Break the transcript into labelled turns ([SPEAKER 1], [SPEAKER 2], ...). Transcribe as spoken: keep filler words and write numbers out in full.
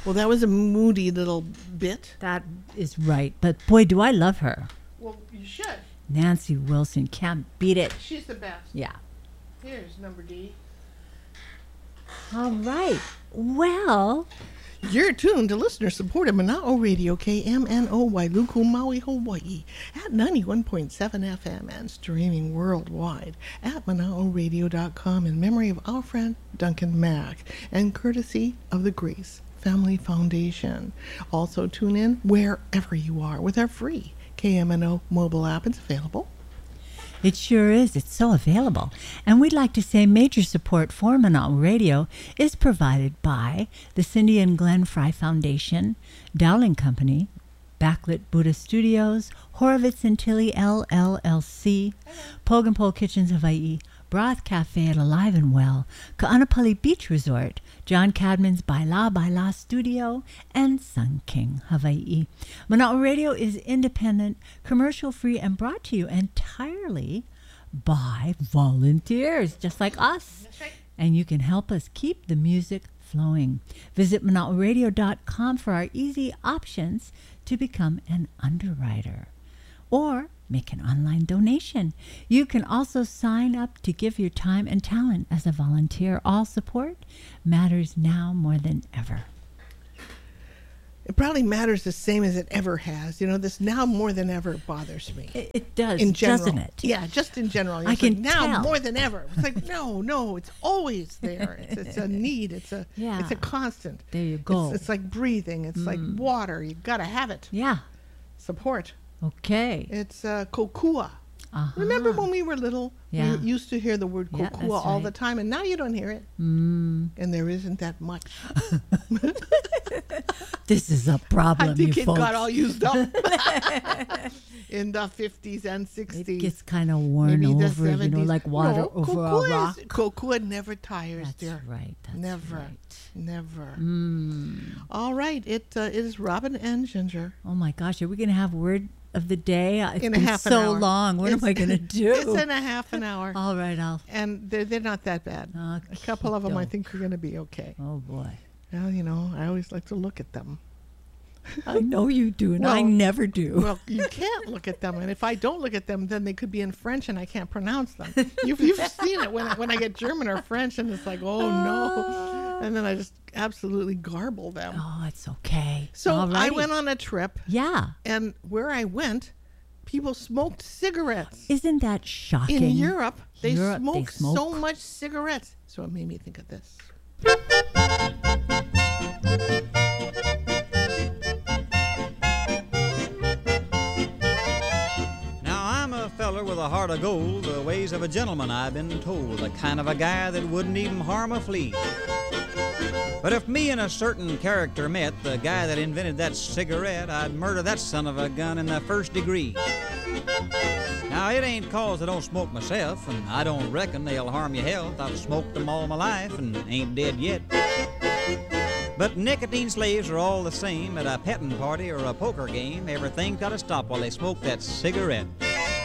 [SPEAKER 1] Well, that was a moody little bit.
[SPEAKER 2] That is right. But boy, do I love her.
[SPEAKER 1] Well, you should.
[SPEAKER 2] Nancy Wilson, can't beat it.
[SPEAKER 1] She's the best.
[SPEAKER 2] Yeah.
[SPEAKER 1] Here's number D.
[SPEAKER 2] All right. Well,
[SPEAKER 1] you're tuned to listener-supported Mana'o Radio, K M N O, Wailuku, Maui, Hawaii, at ninety-one point seven F M and streaming worldwide at mana'o radio dot com in memory of our friend Duncan Mack and courtesy of the Grace Family Foundation. Also tune in wherever you are with our free K M N O mobile app. It's available.
[SPEAKER 2] It sure is. It's so available. And we'd like to say major support for Mana'o Radio is provided by the Cindy and Glenn Fry Foundation, Dowling Company, Backlit Buddha Studios, Horowitz and Tilly L L L C, Pogenpole Kitchens Hawaii, Broth Cafe at Alive and Well, Ka'anapali Beach Resort, John Cadman's Baila Baila Studio, and Sun King Hawaii. Mana'o Radio is independent, commercial-free, and brought to you entirely by volunteers, just like us. And you can help us keep the music flowing. Visit mana'o radio dot com for our easy options to become an underwriter. Or make an online donation. You can also sign up to give your time and talent as a volunteer. All support matters now more than ever.
[SPEAKER 1] It probably matters the same as it ever has. You know, this now more than ever bothers me.
[SPEAKER 2] It, it does,
[SPEAKER 1] in general.
[SPEAKER 2] Doesn't it?
[SPEAKER 1] Yeah, just in general.
[SPEAKER 2] I
[SPEAKER 1] it's
[SPEAKER 2] can
[SPEAKER 1] like, now
[SPEAKER 2] tell.
[SPEAKER 1] more than ever. It's like, no, no, it's always there. It's, it's a need. It's a
[SPEAKER 2] yeah.
[SPEAKER 1] it's a constant.
[SPEAKER 2] There you go.
[SPEAKER 1] It's, it's like breathing. It's mm. like water. You got to have it.
[SPEAKER 2] Yeah.
[SPEAKER 1] Support.
[SPEAKER 2] Okay.
[SPEAKER 1] It's uh, kokua.
[SPEAKER 2] Uh-huh.
[SPEAKER 1] Remember when we were little,
[SPEAKER 2] yeah.
[SPEAKER 1] we used to hear the word
[SPEAKER 2] yeah,
[SPEAKER 1] kokua all
[SPEAKER 2] right.
[SPEAKER 1] the time, and now you don't hear it.
[SPEAKER 2] Mm.
[SPEAKER 1] And there isn't that much.
[SPEAKER 2] This is a problem,
[SPEAKER 1] I think
[SPEAKER 2] you
[SPEAKER 1] it
[SPEAKER 2] folks.
[SPEAKER 1] got all used up in the fifties and sixties.
[SPEAKER 2] It gets kind of worn
[SPEAKER 1] Maybe the
[SPEAKER 2] over, you know,
[SPEAKER 1] seventies.
[SPEAKER 2] like water
[SPEAKER 1] no,
[SPEAKER 2] over
[SPEAKER 1] kokua
[SPEAKER 2] a rock.
[SPEAKER 1] Is, kokua never tires,
[SPEAKER 2] That's
[SPEAKER 1] dear.
[SPEAKER 2] right. That's
[SPEAKER 1] never.
[SPEAKER 2] right.
[SPEAKER 1] Never.
[SPEAKER 2] Mm.
[SPEAKER 1] All right. It uh, is Robin and Ginger.
[SPEAKER 2] Oh, my gosh. Are we going to have word of the day? It's
[SPEAKER 1] in
[SPEAKER 2] been
[SPEAKER 1] a half
[SPEAKER 2] so
[SPEAKER 1] an hour.
[SPEAKER 2] long. What
[SPEAKER 1] it's,
[SPEAKER 2] am I going to do?
[SPEAKER 1] It's in a half an hour.
[SPEAKER 2] All right. I'll.
[SPEAKER 1] And they're, they're not that bad.
[SPEAKER 2] Okay,
[SPEAKER 1] a couple of them I
[SPEAKER 2] doke.
[SPEAKER 1] think are going to be okay.
[SPEAKER 2] Oh, boy.
[SPEAKER 1] Well, you know, I always like to look at them.
[SPEAKER 2] I know you do, and
[SPEAKER 1] well,
[SPEAKER 2] I never do.
[SPEAKER 1] Well, you can't look at them, and if I don't look at them, then they could be in French, and I can't pronounce them. You've, you've seen it when when I get German or French, and it's like, oh no, and then I just absolutely garble them.
[SPEAKER 2] Oh, it's okay.
[SPEAKER 1] So
[SPEAKER 2] Alrighty.
[SPEAKER 1] I went on a trip.
[SPEAKER 2] Yeah.
[SPEAKER 1] And where I went, people smoked cigarettes.
[SPEAKER 2] Isn't that shocking?
[SPEAKER 1] In Europe, they,
[SPEAKER 2] Europe,
[SPEAKER 1] smoke,
[SPEAKER 2] they smoke
[SPEAKER 1] so much cigarettes. So it made me think of this.
[SPEAKER 3] Feller with a heart of gold, the ways of a gentleman I've been told, the kind of a guy that wouldn't even harm a flea. But if me and a certain character met, the guy that invented that cigarette, I'd murder that son of a gun in the first degree. Now it ain't cause I don't smoke myself, and I don't reckon they'll harm your health. I've smoked them all my life and ain't dead yet. But nicotine slaves are all the same. At a petting party or a poker game, everything's gotta stop while they smoke that cigarette.